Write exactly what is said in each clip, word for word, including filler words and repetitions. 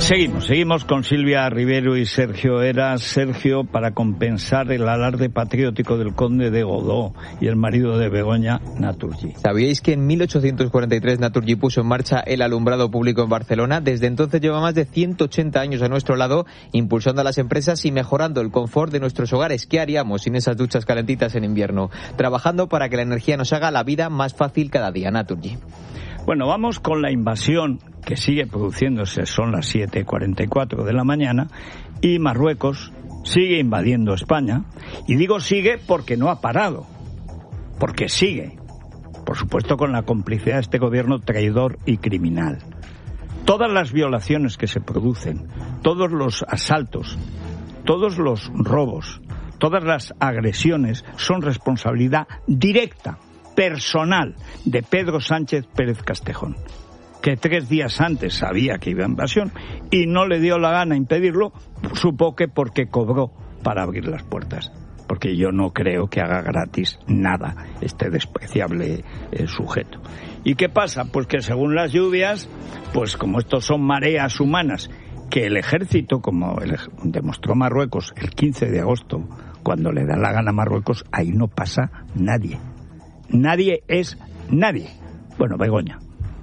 Seguimos, seguimos con Silvia Rivero y Sergio Heras. Sergio, para compensar el alarde patriótico del conde de Godó y el marido de Begoña, Naturgy. ¿Sabíais que en mil ochocientos cuarenta y tres Naturgy puso en marcha el alumbrado público en Barcelona? Desde entonces lleva más de ciento ochenta años a nuestro lado, impulsando a las empresas y mejorando el confort de nuestros hogares. ¿Qué haríamos sin esas duchas calentitas en invierno? Trabajando para que la energía nos haga la vida más fácil cada día. Naturgy. Bueno, vamos con la invasión que sigue produciéndose. Son las siete y cuarenta y cuatro de la mañana y Marruecos sigue invadiendo España. Y digo sigue porque no ha parado, porque sigue. Por supuesto con la complicidad de este gobierno traidor y criminal. Todas las violaciones que se producen, todos los asaltos, todos los robos, todas las agresiones son responsabilidad directa, personal, de Pedro Sánchez Pérez Castejón, que tres días antes sabía que iba a invasión y no le dio la gana impedirlo, supongo que porque cobró para abrir las puertas. Porque yo no creo que haga gratis nada este despreciable eh, sujeto. ¿Y qué pasa? Pues que según las lluvias, pues como estos son mareas humanas, que el ejército, como el, demostró Marruecos el quince de agosto, cuando le da la gana a Marruecos, ahí no pasa nadie. Nadie es nadie. Bueno, Begoña.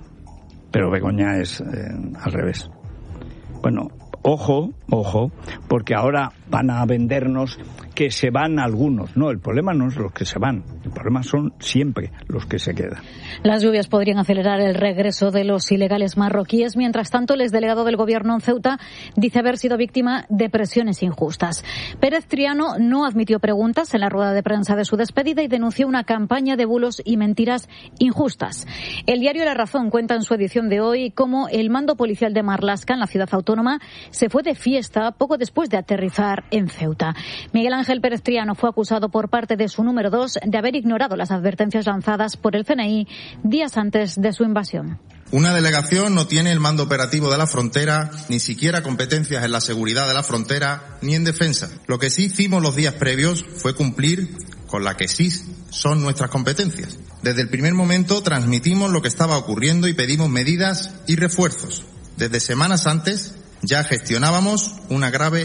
Pero Begoña es eh, al revés. Bueno, ojo, ojo, porque ahora van a vendernos que se van algunos. No, el problema no es los que se van, el problema son siempre los que se quedan. Las lluvias podrían acelerar el regreso de los ilegales marroquíes. Mientras tanto, el exdelegado del gobierno en Ceuta dice haber sido víctima de presiones injustas. Pérez Triano no admitió preguntas en la rueda de prensa de su despedida y denunció una campaña de bulos y mentiras injustas. El diario La Razón cuenta en su edición de hoy cómo el mando policial de Marlaska, en la ciudad autónoma, se fue de fiesta poco después de aterrizar en Ceuta. Miguel Ángel Pérez Triano fue acusado por parte de su número dos de haber ignorado las advertencias lanzadas por el C N I días antes de su invasión. Una delegación no tiene el mando operativo de la frontera, ni siquiera competencias en la seguridad de la frontera, ni en defensa. Lo que sí hicimos los días previos fue cumplir con la que sí son nuestras competencias. Desde el primer momento transmitimos lo que estaba ocurriendo y pedimos medidas y refuerzos. Desde semanas antes ya gestionábamos una grave